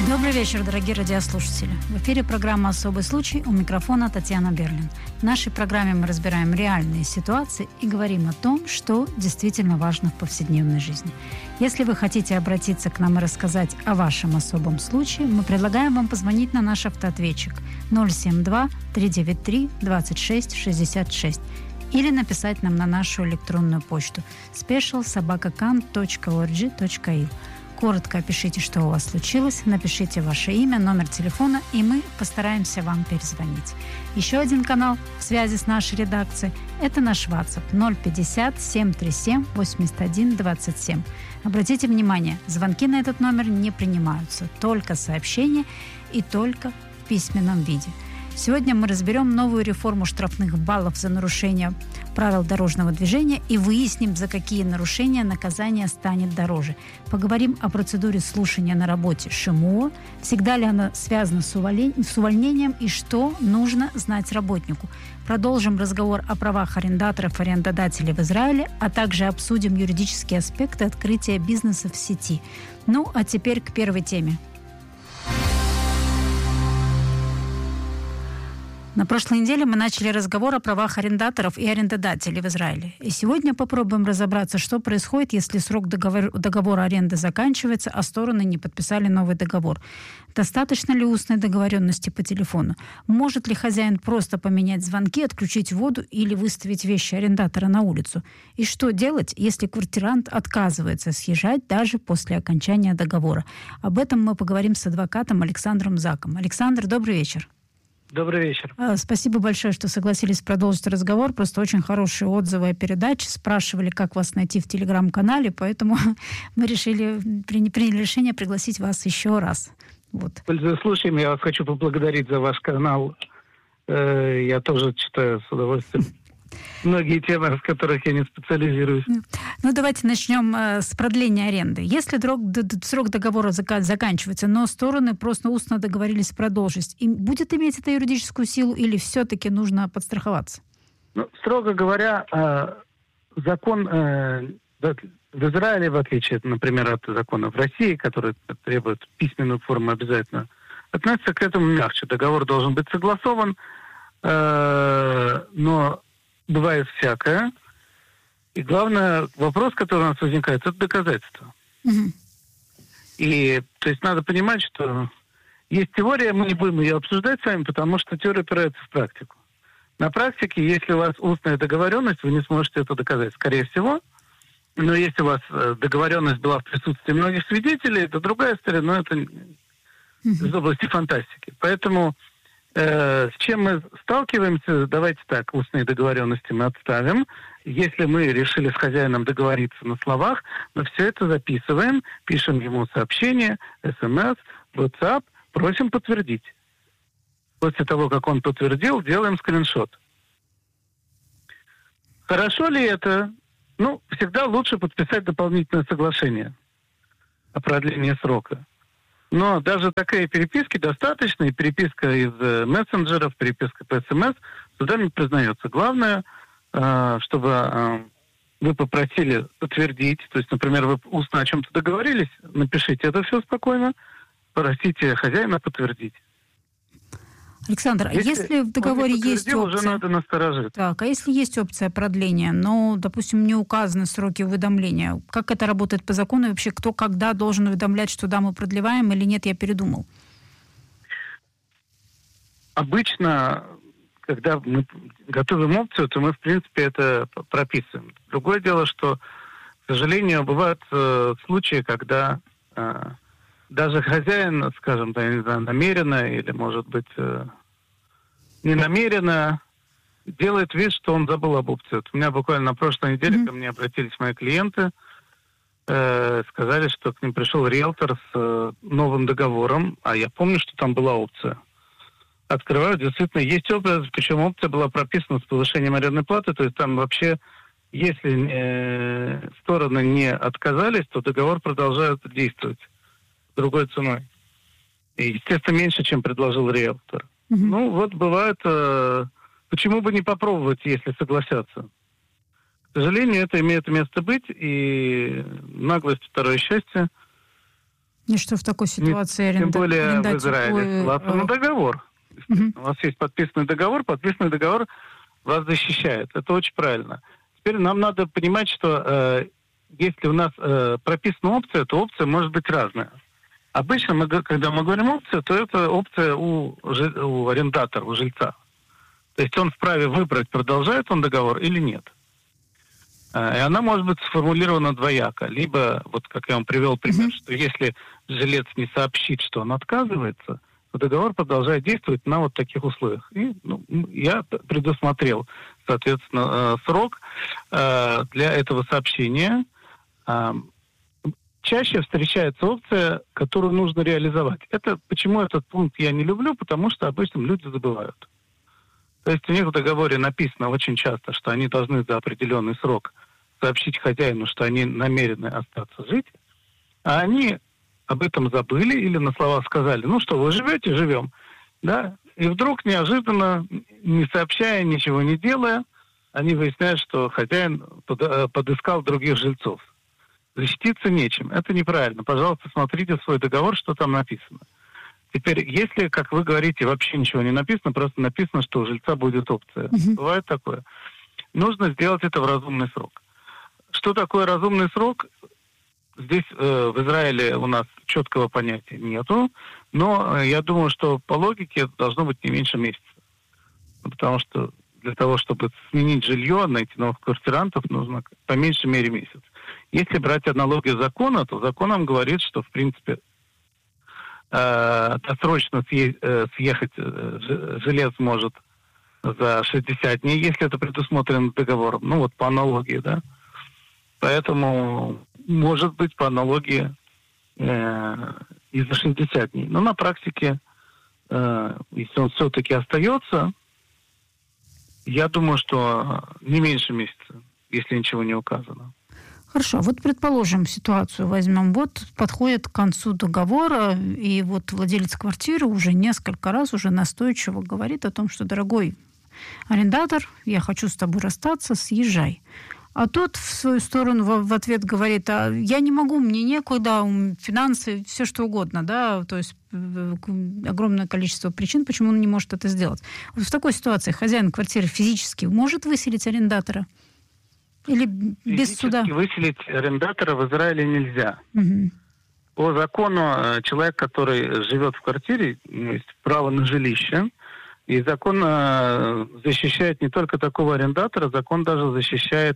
Добрый вечер, дорогие радиослушатели. В эфире программа «Особый случай», у микрофона Татьяна Берлин. В нашей программе мы разбираем реальные ситуации и говорим о том, что действительно важно в повседневной жизни. Если вы хотите обратиться к нам и рассказать о вашем особом случае, мы предлагаем вам позвонить на наш автоответчик 072-393-2666 или написать нам на нашу электронную почту special@kan.org.il. Коротко опишите, что у вас случилось, напишите ваше имя, номер телефона, и мы постараемся вам перезвонить. Еще один канал в связи с нашей редакцией – это наш WhatsApp 050-737-81-27. Обратите внимание, звонки на этот номер не принимаются, только сообщения и только в письменном виде. Сегодня мы разберем новую реформу штрафных баллов за нарушение правил дорожного движения и выясним, за какие нарушения наказание станет дороже. Поговорим о процедуре слушания на работе ШМО, всегда ли она связана с увольнением и что нужно знать работнику. Продолжим разговор о правах арендаторов и арендодателей в Израиле, а также обсудим юридические аспекты открытия бизнеса в сети. Ну, а теперь к первой теме. На прошлой неделе мы начали разговор о правах арендаторов и арендодателей в Израиле. И сегодня попробуем разобраться, что происходит, если срок договора аренды заканчивается, а стороны не подписали новый договор. Достаточно ли устной договоренности по телефону? Может ли хозяин просто поменять звонки, отключить воду или выставить вещи арендатора на улицу? И что делать, если квартирант отказывается съезжать даже после окончания договора? Об этом мы поговорим с адвокатом Александром Заком. Александр, добрый вечер. Добрый вечер. Спасибо большое, что согласились продолжить разговор. Просто очень хорошие отзывы о передаче. Спрашивали, как вас найти в телеграм-канале, поэтому мы приняли решение пригласить вас еще раз. Вот. Пользуясь случаем, я вас хочу поблагодарить за ваш канал. Я тоже читаю с удовольствием многие темы, в которых я не специализируюсь. Ну, давайте начнем с продления аренды. Если срок договора заканчивается, но стороны просто устно договорились продолжить, будет иметь это юридическую силу или все-таки нужно подстраховаться? Ну, строго говоря, закон в Израиле, в отличие, например, от закона в России, который требует письменную форму обязательно, относится к этому мягче. Договор должен быть согласован, но бывает всякое. И главное, вопрос, который у нас возникает, это доказательства. Угу. И, то есть, надо понимать, что есть теория, мы не будем ее обсуждать с вами, потому что теория опирается в практику. На практике, если у вас устная договоренность, вы не сможете это доказать, скорее всего. Но если у вас договоренность была в присутствии многих свидетелей, это другая история, но это из области фантастики. Поэтому с чем мы сталкиваемся, давайте так, устные договоренности мы отставим. Если мы решили с хозяином договориться на словах, мы все это записываем, пишем ему сообщение, СМС, WhatsApp, просим подтвердить. После того, как он подтвердил, делаем скриншот. Хорошо ли это? Ну, всегда лучше подписать дополнительное соглашение о продлении срока. Но даже такие переписки достаточно, и переписка из мессенджеров, переписка по СМС судом не признается. Главное, чтобы вы попросили подтвердить, то есть, например, вы устно о чем-то договорились, напишите это все спокойно, просите хозяина подтвердить. Александр, а если в договоре есть опция... уже надо насторожиться. Так, а если есть опция продления, но, допустим, не указаны сроки уведомления, как это работает по закону и вообще кто когда должен уведомлять, что да, мы продлеваем или нет, я передумал? Обычно, когда мы готовим опцию, то мы, в принципе, это прописываем. Другое дело, что, к сожалению, бывают случаи, когда даже хозяин, скажем, я не знаю, намеренно или, может быть, не намеренно делает вид, что он забыл об опции. Вот у меня буквально на прошлой неделе ко мне обратились мои клиенты, сказали, что к ним пришел риэлтор с новым договором, а я помню, что там была опция. Открываю, действительно, есть опция, причем опция была прописана с повышением арендной платы, то есть там вообще, если стороны не отказались, то договор продолжает действовать другой ценой. И, естественно, меньше, чем предложил риэлтор. Ну, вот бывает, почему бы не попробовать, если согласятся. К сожалению, это имеет место быть, и наглость — второе счастье. И что в такой ситуации Тем более в Израиле ссылаться на договор. У вас есть подписанный договор вас защищает. Это очень правильно. Теперь нам надо понимать, что если у нас прописана опция, то опция может быть разная. Обычно, когда мы говорим опция, то это опция у арендатора, у жильца. То есть он вправе выбрать, продолжает он договор или нет. И она может быть сформулирована двояко. Либо, вот как я вам привел пример, что если жилец не сообщит, что он отказывается, то договор продолжает действовать на вот таких условиях. И я предусмотрел, соответственно, срок для этого сообщения. Чаще встречается опция, которую нужно реализовать. Почему этот пункт я не люблю? Потому что обычно люди забывают. То есть у них в договоре написано очень часто, что они должны за определенный срок сообщить хозяину, что они намерены остаться жить, а они об этом забыли или на слова сказали: ну что, вы живете, живем. Да? И вдруг неожиданно, не сообщая, ничего не делая, они выясняют, что хозяин подыскал других жильцов. Защититься нечем. Это неправильно. Пожалуйста, смотрите свой договор, что там написано. Теперь, если, как вы говорите, вообще ничего не написано, просто написано, что у жильца будет опция. Бывает такое. Нужно сделать это в разумный срок. Что такое разумный срок? Здесь в Израиле у нас четкого понятия нету, но я думаю, что по логике это должно быть не меньше месяца. Потому что для того, чтобы сменить жилье, найти новых квартирантов, нужно по меньшей мере месяц. Если брать аналогию закона, то закон нам говорит, что, в принципе, досрочно съехать жилец может за 60 дней, если это предусмотрено договором. Ну вот по аналогии, да. Поэтому может быть по аналогии и за 60 дней. Но на практике, если он все-таки остается, я думаю, что не меньше месяца, если ничего не указано. Хорошо, вот предположим, ситуацию возьмем. Вот подходит к концу договора, и вот владелец квартиры уже несколько раз уже настойчиво говорит о том, что, дорогой арендатор, я хочу с тобой расстаться, съезжай. А тот в свою сторону в ответ говорит: а я не могу, мне некуда, финансы, все что угодно, да, то есть огромное количество причин, почему он не может это сделать. Вот в такой ситуации хозяин квартиры физически может выселить арендатора? Или без суда? Выселить арендатора в Израиле нельзя. По закону человек, который живет в квартире, есть право на жилище. И закон защищает не только такого арендатора, закон даже защищает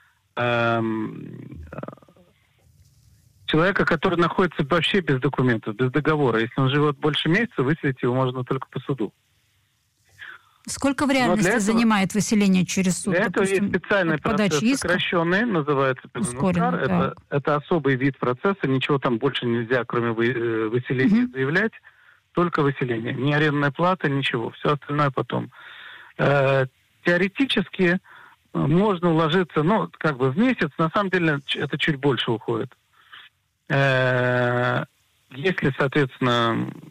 человека, который находится вообще без документов, без договора. Если он живет больше месяца, выселить его можно только по суду. Сколько в реальности занимает выселение через суд? Для этого есть специальный процесс, сокращенный, называется ускоренный. Это особый вид процесса, ничего там больше нельзя, кроме выселения, заявлять. Только выселение. Ни арендная плата, ничего. Все остальное потом. Теоретически можно уложиться, в месяц. На самом деле это чуть больше уходит. Если, соответственно,